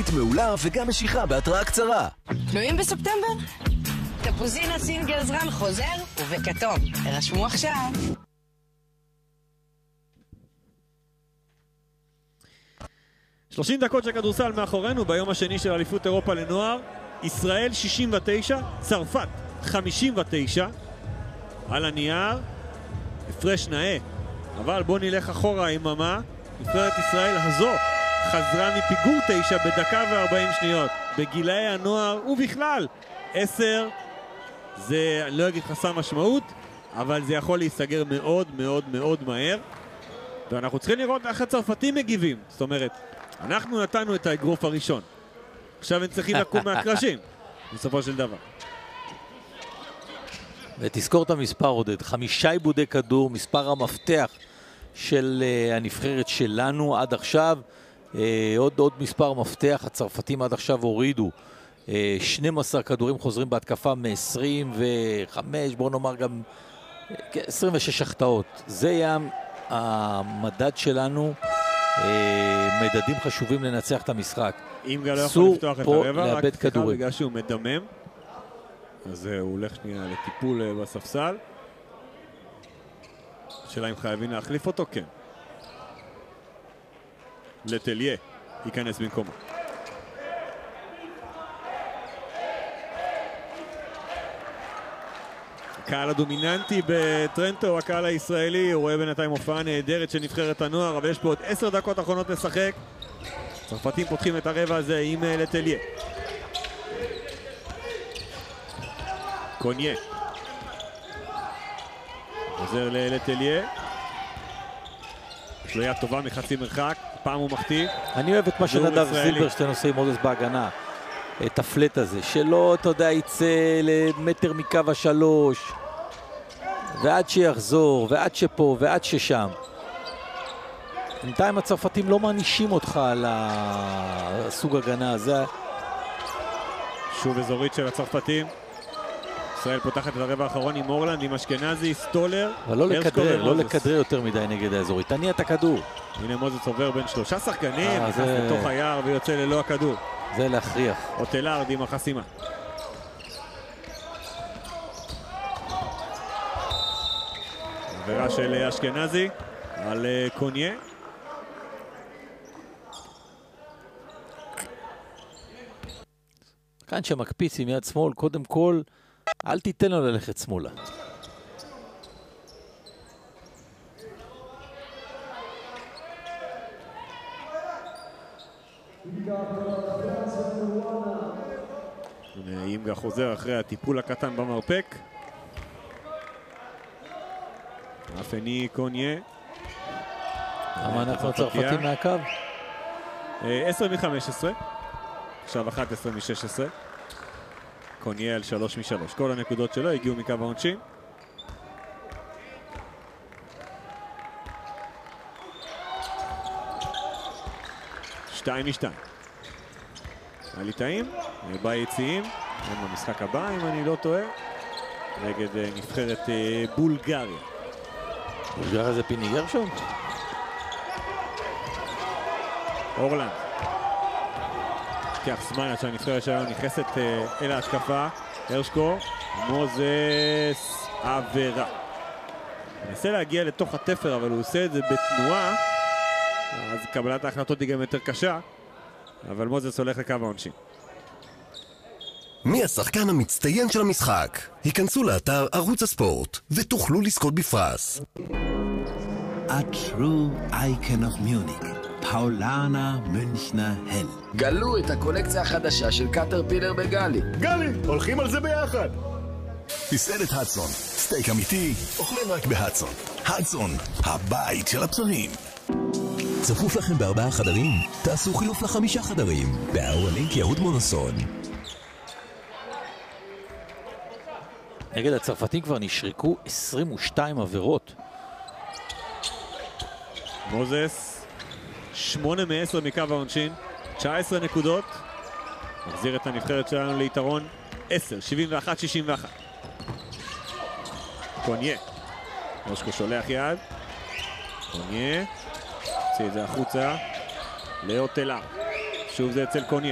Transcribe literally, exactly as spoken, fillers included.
ריבית מעולה וגם משיכה בהתראה קצרה. תלויים בספטמבר? תפוזינה סינגר זרן חוזר ובכתום. הרשמו עכשיו. שלושים דקות של כדורסל מאחורינו ביום השני של אליפות אירופה לנוער. ישראל שישים ותשע, צרפת חמישים ותשע. על הנייר, הפרש נאה. אבל בוא נלך אחורה עם ממה. נבחרת ישראל הזו חזרה מפיגור תשע בדקה וארבעים שניות. בגילאי הנוער ובכלל, עשר, זה, אני לא אגיד חסר משמעות, אבל זה יכול להיסגר מאוד מאוד מאוד מהר. ואנחנו צריכים לראות איך הצרפתים מגיבים. זאת אומרת, אנחנו נתנו את האגרוף הראשון. עכשיו הם צריכים לקום מהקרשים, בסופו של דבר. ותזכור את המספר, עודד. חמישה עיבודי כדור, מספר המפתח של uh, הנבחרת שלנו עד עכשיו. Uh, עוד, עוד מספר מפתח, הצרפתים עד עכשיו הורידו. Uh, שנים עשר כדורים חוזרים בהתקפה מ-עשרים וחמש, בואו נאמר גם עשרים ושש החטאות. זה היה המדד שלנו. מדדים חשובים לנצח את המשחק. אם גם לא יכול לפתוח את הרבע, רק סליחה בגלל שהוא מדמם, אז הוא הולך שנייה לטיפול בספסל. שאלה אם חייבים להחליף אותו? כן. לטליה ייכנס במקומו. הקהל הדומיננטי בטרנטו הוא הקהל הישראלי. הוא רואה בינתיים הופעה נהדרת של נבחרת הנוער, אבל יש פה עוד עשר דקות אחרונות לשחק. צרפתים פותחים את הרבע הזה עם לטליה. קוניה עוזר ללטליה. יש לו יד טובה מחצי מרחק, פעם הוא מחטיא. אני אוהב את מה שנדב זילברשטיין עושה עם מודס בהגנה, את הפלט הזה, שלא, אתה יודע, יצא למטר מקו השלוש, ועד שיחזור, ועד שפה, ועד ששם. בינתיים הצרפתים לא מענישים אותך על הסוג הגנה הזה. שוב אזורית של הצרפתים. ישראל פותחת את הרבע האחרון עם אורלנד, עם אשכנזי, סטולר. אבל לא לכדרר, לא לכדרר יותר מדי נגד האזורית. תניע את הכדור. הנה מוזס עובר בין שלושה שחקנים, נכנס לתוך היער ויוצא ללא הכדור. זה להכריח. אוטלארד עם החסימה. עבירה של אשכנזי על קוניה. כאן שמקפיץ עם יד שמאל, קודם כל, אל תיתן לו ללכת שמאלה. אימגה חוזר אחרי הטיפול הקטן במרפק. אפני קוניה. למה אנחנו הצרפתים מהקו? עשר מחמש עשרה. עכשיו אחת עשרה משש עשרה. קוניה על שלוש משלוש. כל הנקודות שלו הגיעו מקו העונשין. שתיים משתיים. הליטאים, ביציעים, הם במשחק הבא, אם אני לא טועה, נגד נבחרת בולגריה. בולגריה זה פיני גרשון? אורלנד. לוקח זמן עד שהנבחרת שלנו נכנסת אל ההתקפה. הרשקו, מוזס, עבירה. מנסה להגיע לתוך התפר, אבל הוא עושה את זה בתנועה, אז קבלת ההחלטות היא גם יותר קשה. אבל מוזס הולך לקו העונשין. מי השחקן המצטיין של המשחק? היכנסו לאתר ערוץ הספורט ותוכלו לזכות בפרס. A true icon of Munich, פאולנה מünchner הל. גלו את הקולקציה החדשה של קטרפילר בגלי. גלי, הולכים על זה ביחד. מסעדת הדסון, סטייק אמיתי, אוכלים רק בהדסון. הדסון, הבית של הבשרים. צפוף לכם בארבעה חדרים? תעשו חילוף לחמישה חדרים. באהרלינק יהוד מונסון. נגד הצרפתים כבר נשרקו עשרים ושתיים עבירות. מוזס, שמונה מעשר מקו העונשין, תשע עשרה נקודות. מחזיר את הנבחרת שלנו ליתרון עשר, שבעים ואחת שישים ואחת. קוניה. מושקו שולח יד. קוניה. הוציא את זה החוצה. לאוטלארד. שוב זה אצל קוניה.